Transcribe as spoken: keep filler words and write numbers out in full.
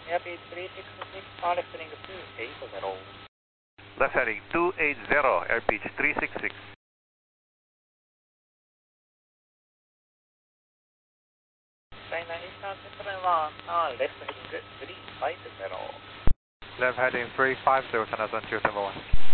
Airbus three six six, on left heading two eight zero. Left heading two eight zero, Airbus three six six. China Eastern seven one, on left heading three five zero. Left heading three five zero, China Eastern two seven one.